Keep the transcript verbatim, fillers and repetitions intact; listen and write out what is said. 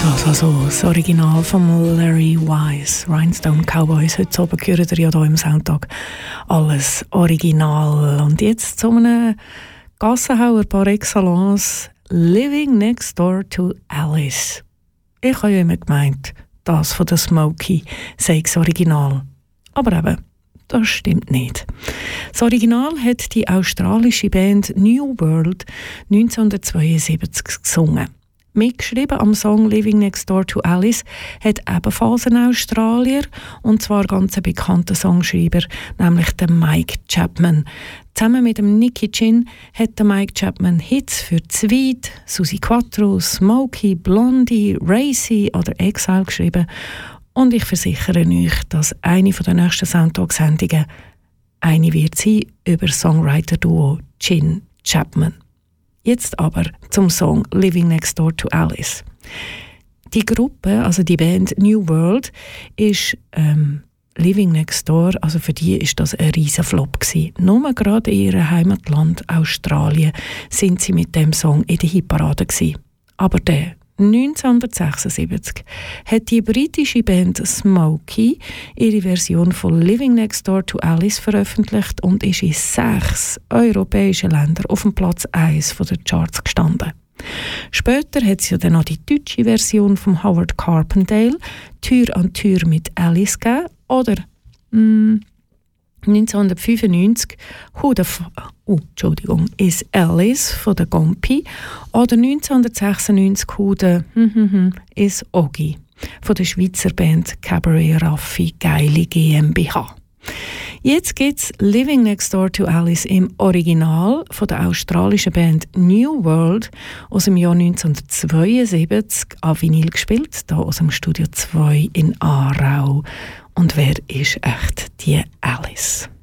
Das also das Original von Larry Wise, Rhinestone Cowboys. Heute Abend hören ihr ja hier im Soundtag alles Original. Und jetzt zu einem Gassenhauer par excellence, Living Next Door to Alice. Ich habe ja immer gemeint, das von der Smokey sei das Original. Aber eben, das stimmt nicht. Das Original hat die australische Band New World neunzehnhundertzweiundsiebzig gesungen. Mitgeschrieben am Song Living Next Door to Alice hat ebenfalls ein Australier, und zwar ein ganz bekannter Songschreiber, nämlich der Mike Chapman. Zusammen mit dem Nicky Chin hat der Mike Chapman Hits für Tweed, Suzi Quatro, Smokey, Blondie, Racy oder Exile geschrieben. Und ich versichere euch, dass eine der nächsten Soundtalk-Sendungen eine wird sein über Songwriter-Duo Chin Chapman. Jetzt aber zum Song Living Next Door to Alice. Die Gruppe, also die Band New World, ist ähm, Living Next Door, also für die ist das ein riesen Flop gewesen. Nur gerade in ihrem Heimatland Australien sind sie mit dem Song in der Hitparade gewesen. Aber der neunzehnhundertsechsundsiebzig hat die britische Band Smokey ihre Version von Living Next Door to Alice veröffentlicht und ist in sechs europäischen Ländern auf dem Platz eins der Charts gestanden. Später hat es ja dann noch die deutsche Version von Howard Carpendale, Tür an Tür mit Alice gegeben, oder mh, neunzehnhundertfünfundneunzig Who the F- oh, Entschuldigung, is Alice von der Gompi, oder neunzehnhundertsechsundneunzig Who the is Ogi von der Schweizer Band Cabaret Raffi Geili GmbH. Jetzt gibt es Living Next Door to Alice im Original von der australischen Band New World aus dem Jahr neunzehnhundertzweiundsiebzig an Vinyl gespielt, hier aus dem Studio zwei in Aarau. Und wer ist echt die Alice?